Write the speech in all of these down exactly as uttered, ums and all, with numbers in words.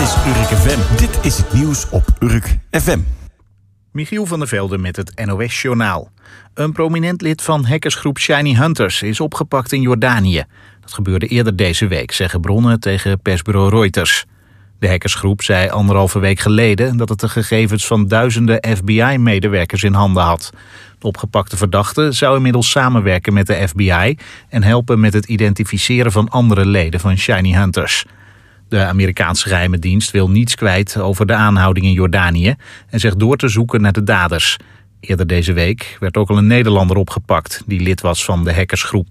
is Urk F M. Dit is het nieuws op Urk F M. Michiel van der Velde met het N O S-journaal. Een prominent lid van hackersgroep Shiny Hunters is opgepakt in Jordanië. Dat gebeurde eerder deze week, zeggen bronnen tegen persbureau Reuters. De hackersgroep zei anderhalve week geleden dat het de gegevens van duizenden F B I-medewerkers in handen had. De opgepakte verdachte zou inmiddels samenwerken met de F B I en helpen met het identificeren van andere leden van Shiny Hunters. De Amerikaanse geheime dienst wil niets kwijt over de aanhouding in Jordanië en zegt door te zoeken naar de daders. Eerder deze week werd ook al een Nederlander opgepakt die lid was van de hackersgroep.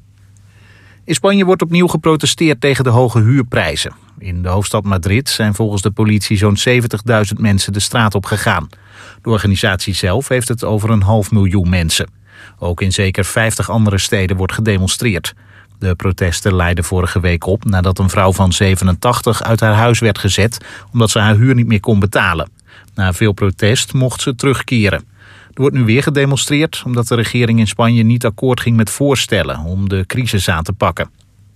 In Spanje wordt opnieuw geprotesteerd tegen de hoge huurprijzen. In de hoofdstad Madrid zijn volgens de politie zo'n zeventigduizend mensen de straat op gegaan. De organisatie zelf heeft het over een half miljoen mensen. Ook in zeker vijftig andere steden wordt gedemonstreerd. De protesten leidden vorige week op nadat een vrouw van zevenentachtig uit haar huis werd gezet omdat ze haar huur niet meer kon betalen. Na veel protest mocht ze terugkeren. Er wordt nu weer gedemonstreerd omdat de regering in Spanje niet akkoord ging met voorstellen om de crisis aan te pakken.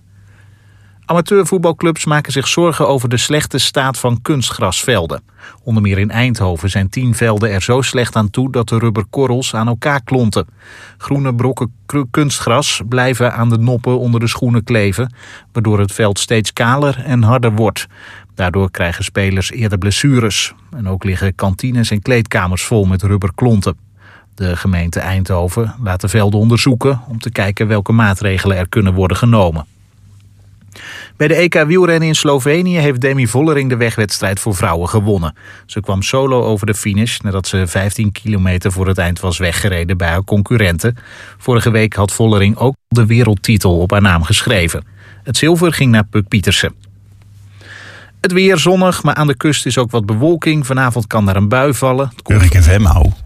Amateurvoetbalclubs maken zich zorgen over de slechte staat van kunstgrasvelden. Onder meer in Eindhoven zijn tien velden er zo slecht aan toe dat de rubberkorrels aan elkaar klonten. Groene brokken kunstgras blijven aan de noppen onder de schoenen kleven, waardoor het veld steeds kaler en harder wordt. Daardoor krijgen spelers eerder blessures. En ook liggen kantines en kleedkamers vol met rubberklonten. De gemeente Eindhoven laat de velden onderzoeken om te kijken welke maatregelen er kunnen worden genomen. Bij de E K wielrennen in Slovenië heeft Demi Vollering de wegwedstrijd voor vrouwen gewonnen. Ze kwam solo over de finish nadat ze vijftien kilometer voor het eind was weggereden bij haar concurrenten. Vorige week had Vollering ook de wereldtitel op haar naam geschreven. Het zilver ging naar Puk Pietersen. Het weer zonnig, maar aan de kust is ook wat bewolking. Vanavond kan er een bui vallen. Urk F M, hou.